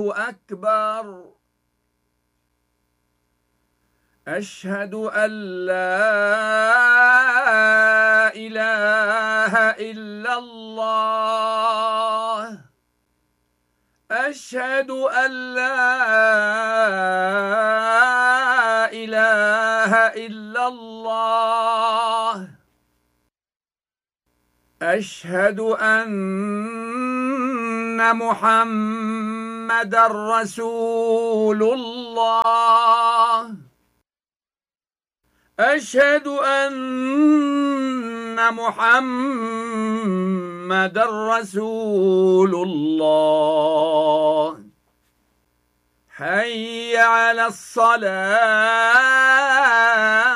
أكبر أشهد أن لا إله إلا الله أشهد أن لا إله إلا الله أشهد أن محمدًا رسول الله أشهد أن محمدًا رسول الله حي على الصلاة